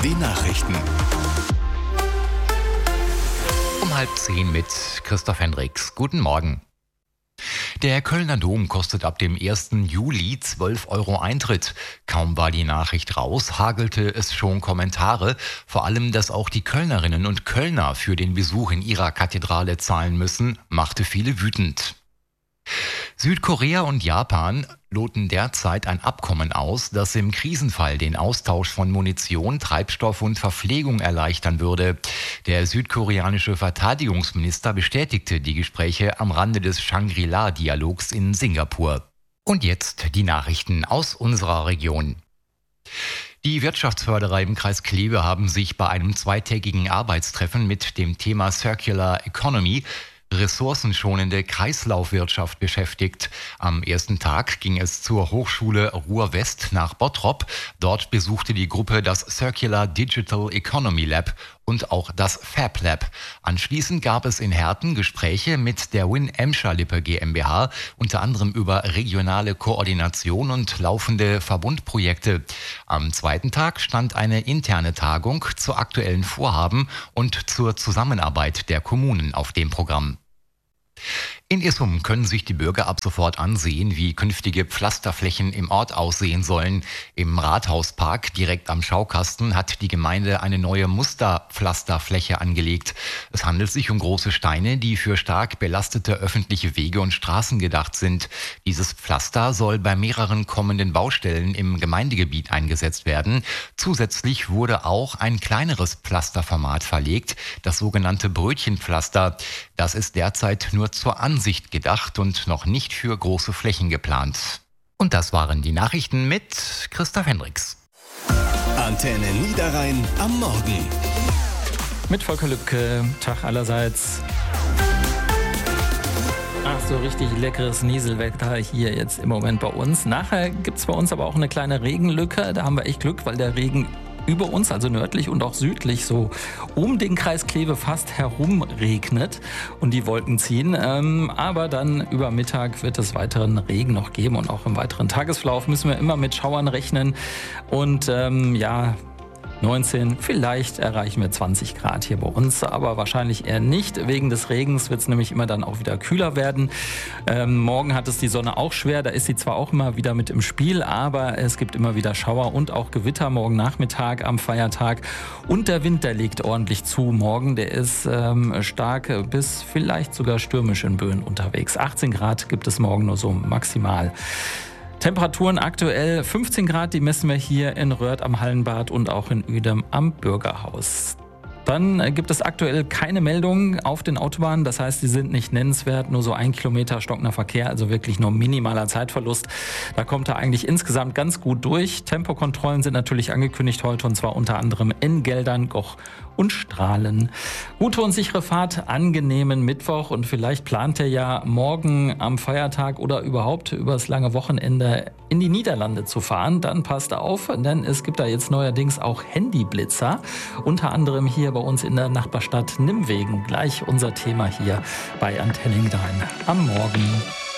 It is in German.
Die Nachrichten. Um 9:30 mit Christoph Hendricks. Guten Morgen. Der Kölner Dom kostet ab dem 1. Juli 12 € Eintritt. Kaum war die Nachricht raus, hagelte es schon Kommentare. Vor allem, dass auch die Kölnerinnen und Kölner für den Besuch in ihrer Kathedrale zahlen müssen, machte viele wütend. Südkorea und Japan loten derzeit ein Abkommen aus, das im Krisenfall den Austausch von Munition, Treibstoff und Verpflegung erleichtern würde. Der südkoreanische Verteidigungsminister bestätigte die Gespräche am Rande des Shangri-La-Dialogs in Singapur. Und jetzt die Nachrichten aus unserer Region. Die Wirtschaftsförderer im Kreis Kleve haben sich bei einem zweitägigen Arbeitstreffen mit dem Thema Circular Economy, ressourcenschonende Kreislaufwirtschaft beschäftigt. Am ersten Tag ging es zur Hochschule Ruhr-West nach Bottrop. Dort besuchte die Gruppe das Circular Digital Economy Lab und auch das Fab Lab. Anschließend gab es in Herten Gespräche mit der Win Emscher-Lippe GmbH, unter anderem über regionale Koordination und laufende Verbundprojekte. Am zweiten Tag stand eine interne Tagung zu aktuellen Vorhaben und zur Zusammenarbeit der Kommunen auf dem Programm. In Issum können sich die Bürger ab sofort ansehen, wie künftige Pflasterflächen im Ort aussehen sollen. Im Rathauspark direkt am Schaukasten hat die Gemeinde eine neue Musterpflasterfläche angelegt. Es handelt sich um große Steine, die für stark belastete öffentliche Wege und Straßen gedacht sind. Dieses Pflaster soll bei mehreren kommenden Baustellen im Gemeindegebiet eingesetzt werden. Zusätzlich wurde auch ein kleineres Pflasterformat verlegt, das sogenannte Brötchenpflaster. Das ist derzeit nur zur Ansicht gedacht und noch nicht für große Flächen geplant. Und das waren die Nachrichten mit Christoph Hendricks. Antenne Niederrhein am Morgen. Mit Volker Lübke, Tag allerseits. Ach, so richtig leckeres Nieselwetter hier jetzt im Moment bei uns. Nachher gibt es bei uns aber auch eine kleine Regenlücke. Da haben wir echt Glück, weil der Regen über uns, also nördlich und auch südlich, so um den Kreis Kleve fast herum regnet und die Wolken ziehen. Aber dann über Mittag wird es weiteren Regen noch geben und auch im weiteren Tagesverlauf müssen wir immer mit Schauern rechnen. Und 19, vielleicht erreichen wir 20 Grad hier bei uns, aber wahrscheinlich eher nicht. Wegen des Regens wird es nämlich immer dann auch wieder kühler werden. Morgen hat es die Sonne auch schwer, da ist sie zwar auch immer wieder mit im Spiel, aber es gibt immer wieder Schauer und auch Gewitter morgen Nachmittag am Feiertag. Und der Wind, der legt ordentlich zu morgen, der ist stark bis vielleicht sogar stürmisch in Böen unterwegs. 18 Grad gibt es morgen nur so maximal. Temperaturen aktuell 15 Grad, die messen wir hier in Röhrt am Hallenbad und auch in Uedem am Bürgerhaus. Dann gibt es aktuell keine Meldungen auf den Autobahnen, das heißt, sie sind nicht nennenswert, nur so 1 Kilometer stockender Verkehr, also wirklich nur minimaler Zeitverlust. Da kommt er eigentlich insgesamt ganz gut durch. Tempokontrollen sind natürlich angekündigt heute und zwar unter anderem in Geldern, Goch und Strahlen. Gute und sichere Fahrt, angenehmen Mittwoch und vielleicht plant ihr ja morgen am Feiertag oder überhaupt übers lange Wochenende in die Niederlande zu fahren. Dann passt auf, denn es gibt da jetzt neuerdings auch Handyblitzer, unter anderem hier bei uns in der Nachbarstadt Nimwegen. Gleich unser Thema hier bei Antenne Niederrhein am Morgen.